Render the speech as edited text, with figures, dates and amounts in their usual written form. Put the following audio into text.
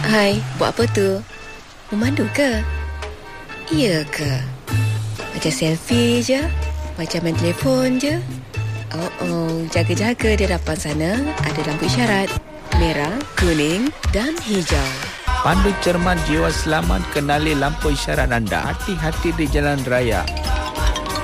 Hai, buat apa tu? Memandu ke? Ya ke? Macam selfie je? Macam main telefon je? Jaga-jaga di depan sana ada lampu isyarat merah, kuning dan hijau. Pandu cermat jiwa selamat, kenali lampu isyarat anda. Hati-hati di jalan raya.